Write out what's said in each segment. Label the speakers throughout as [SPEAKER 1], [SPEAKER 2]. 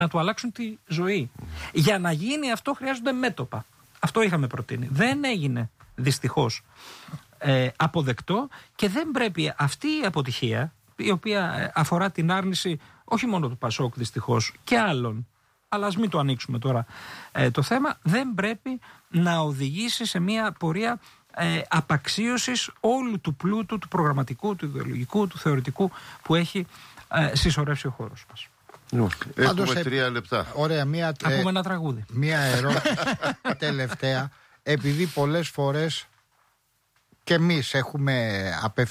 [SPEAKER 1] να του αλλάξουν τη ζωή. Για να γίνει αυτό χρειάζονται μέτωπα. Αυτό είχαμε προτείνει. Δεν έγινε δυστυχώς αποδεκτό και δεν πρέπει αυτή η αποτυχία, η οποία αφορά την άρνηση όχι μόνο του Πασόκ δυστυχώς και άλλων, αλλά ας μην το ανοίξουμε τώρα το θέμα, δεν πρέπει να οδηγήσει σε μια πορεία απαξίωσης όλου του πλούτου, του προγραμματικού, του ιδεολογικού, του θεωρητικού που έχει συσσωρεύσει ο χώρος μας.
[SPEAKER 2] Έχουμε 3 λεπτά.
[SPEAKER 3] Ωραία,
[SPEAKER 1] ακούμε ένα τραγούδι.
[SPEAKER 3] Μία ερώτηση τελευταία. Επειδή πολλές φορές και εμείς έχουμε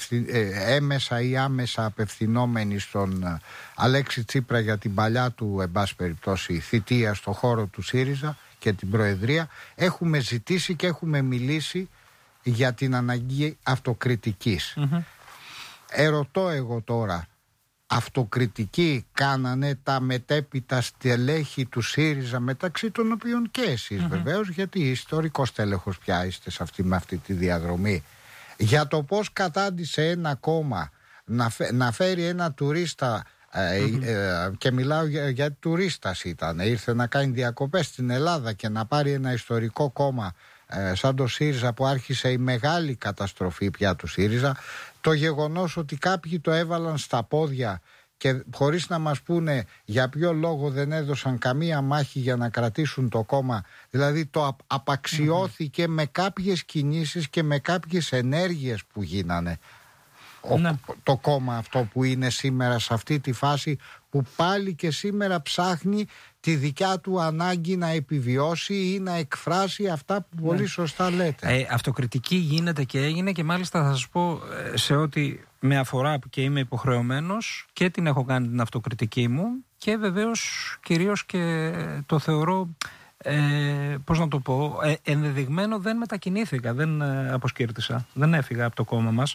[SPEAKER 3] έμεσα ή άμεσα απευθυνόμενοι στον Αλέξη Τσίπρα για την παλιά του, εν πάση περιπτώσει, θητεία στον χώρο του ΣΥΡΙΖΑ και την Προεδρία, έχουμε ζητήσει και έχουμε μιλήσει για την αναγκή αυτοκριτικής. Ερωτώ εγώ τώρα, αυτοκριτική κάνανε τα μετέπειτα στελέχη του ΣΥΡΙΖΑ, μεταξύ των οποίων και εσείς βεβαίως, γιατί ιστορικός τέλεχος πια είστε με αυτή τη διαδρομή, για το πώς κατάντησε ένα κόμμα να φέρει ένα τουρίστα, και μιλάω για τουρίστας ήταν, ήρθε να κάνει διακοπές στην Ελλάδα και να πάρει ένα ιστορικό κόμμα σαν το ΣΥΡΙΖΑ, που άρχισε η μεγάλη καταστροφή πια του ΣΥΡΙΖΑ. Το γεγονός ότι κάποιοι το έβαλαν στα πόδια και χωρίς να μας πούνε για ποιο λόγο δεν έδωσαν καμία μάχη για να κρατήσουν το κόμμα, δηλαδή το απαξιώθηκε με κάποιες κινήσεις και με κάποιες ενέργειες που γίνανε το κόμμα αυτό που είναι σήμερα σε αυτή τη φάση, που πάλι και σήμερα ψάχνει τη δικιά του ανάγκη να επιβιώσει ή να εκφράσει αυτά που πολύ σωστά λέτε.
[SPEAKER 1] Αυτοκριτική γίνεται και έγινε, και μάλιστα θα σας πω, σε ό,τι με αφορά και είμαι υποχρεωμένος, και την έχω κάνει την αυτοκριτική μου, και βεβαίως κυρίως και το θεωρώ, πώς να το πω, ενδεδειγμένο, δεν μετακινήθηκα, δεν αποσκύρτησα, δεν έφυγα από το κόμμα μας.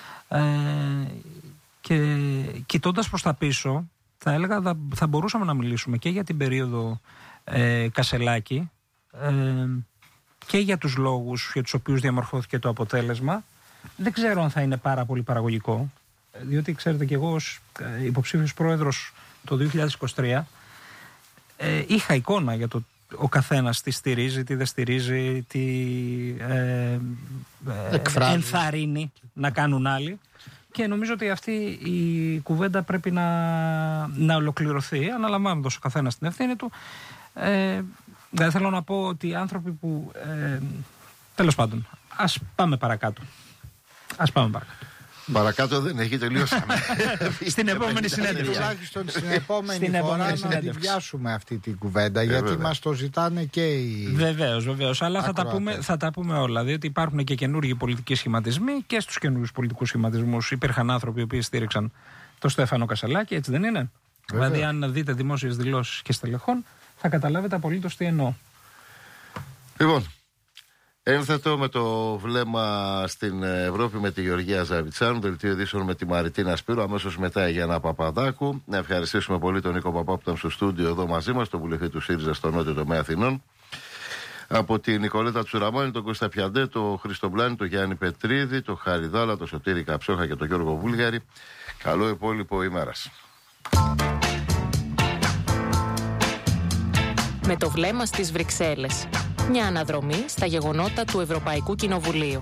[SPEAKER 1] Και κοιτώντας προς τα πίσω, θα έλεγα θα μπορούσαμε να μιλήσουμε και για την περίοδο Κασελάκη, και για τους λόγους για τους οποίους διαμορφώθηκε το αποτέλεσμα. Δεν ξέρω αν θα είναι πάρα πολύ παραγωγικό, διότι ξέρετε και εγώ ως υποψήφιος πρόεδρος το 2023 είχα εικόνα για το ο καθένας τι στηρίζει, τι δεν στηρίζει, τι ενθαρρύνει να κάνουν άλλοι. Και νομίζω ότι αυτή η κουβέντα πρέπει να ολοκληρωθεί, αναλαμβάνοντας ο καθένας την ευθύνη του. Δεν θέλω να πω ότι οι άνθρωποι που... τέλος πάντων, ας πάμε παρακάτω.
[SPEAKER 2] Παρακάτω δεν έχει, τελειώσαμε.
[SPEAKER 1] Στην επόμενη συνέντευξη.
[SPEAKER 3] Τουλάχιστον στην επόμενη φορά να τη βιάσουμε αυτή την κουβέντα, γιατί μας το ζητάνε και οι...
[SPEAKER 1] Βεβαίως, αλλά θα τα πούμε όλα, διότι υπάρχουν και καινούργιοι πολιτικοί σχηματισμοί, και στους καινούργιους πολιτικούς σχηματισμούς υπήρχαν άνθρωποι οι οποίοι στήριξαν τον Στέφανο Κασελάκη, έτσι δεν είναι? Δηλαδή, αν δείτε δημόσιες δηλώσεις και στελεχών, θα καταλάβετε απολύτως τι εννοώ.
[SPEAKER 2] Λοιπόν, ένθετο με το βλέμμα στην Ευρώπη με τη Γεωργία Ζαβιτσάνου, δελτίο ειδήσεων με τη Μαριτίνα Σπύρου, αμέσως μετά η Γιάννα Παπαδάκου. Να ευχαριστήσουμε πολύ τον Νίκο Παπά που ήταν στο στούντιο εδώ μαζί μας, τον βουλευτή του ΣΥΡΙΖΑ στο νότιο τομέα Αθηνών. Από τη Νικολέτα Τσουραμάνη, τον Κώστα Πιαντέ, τον Χρήστο Μπλάνη, τον Γιάννη Πετρίδη, τον Χαριδάλα, τον Σωτήρη Καψόχα και τον Γιώργο Βούλγαρη. Καλό υπόλοιπο ημέρας.
[SPEAKER 4] Με το βλέμμα στις Βρυξέλλες. Μια αναδρομή στα γεγονότα του Ευρωπαϊκού Κοινοβουλίου.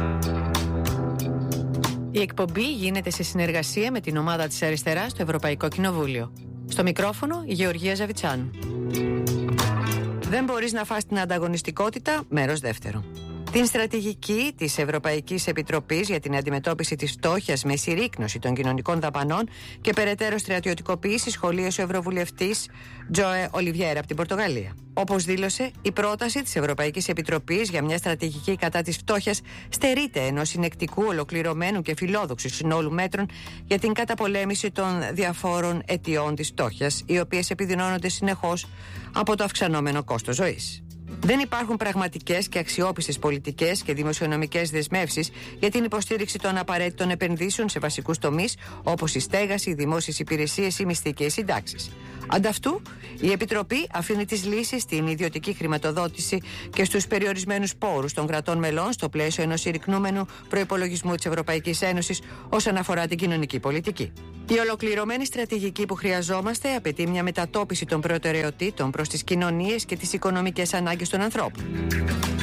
[SPEAKER 5] Η εκπομπή γίνεται σε συνεργασία με την ομάδα της Αριστεράς στο Ευρωπαϊκό Κοινοβούλιο. Στο μικρόφωνο η Γεωργία Ζαβιτσάνου. Δεν μπορείς να φας την ανταγωνιστικότητα, μέρος δεύτερο. Την στρατηγική της Ευρωπαϊκής Επιτροπής για την αντιμετώπιση της φτώχειας με συρρίκνωση των κοινωνικών δαπανών και περαιτέρω στρατιωτικοποίηση σχολίασε ο Ευρωβουλευτής Τζοε Ολιβιέρα από την Πορτογαλία. Όπως δήλωσε, η πρόταση της Ευρωπαϊκής Επιτροπής για μια στρατηγική κατά της φτώχειας στερείται ενός συνεκτικού, ολοκληρωμένου και φιλόδοξου συνόλου μέτρων για την καταπολέμηση των διαφόρων αιτιών της φτώχειας, οι οποίες επιδεινώνονται συνεχώς από το αυξανόμενο κόστος ζωής. Δεν υπάρχουν πραγματικές και αξιόπιστες πολιτικές και δημοσιονομικές δεσμεύσεις για την υποστήριξη των απαραίτητων επενδύσεων σε βασικούς τομείς όπως η στέγαση, οι δημόσιες υπηρεσίες, οι μισθοί και οι συντάξεις. Ανταυτού, η Επιτροπή αφήνει τις λύσεις στην ιδιωτική χρηματοδότηση και στους περιορισμένους πόρους των κρατών μελών στο πλαίσιο ενός συρρικνούμενου προϋπολογισμού της Ευρωπαϊκής Ένωσης όσον αφορά την κοινωνική πολιτική. Η ολοκληρωμένη στρατηγική που χρειαζόμαστε απαιτεί μια μετατόπιση των προτεραιοτήτων προς τις κοινωνίες και τις οικονομικές ανάγκες των ανθρώπων.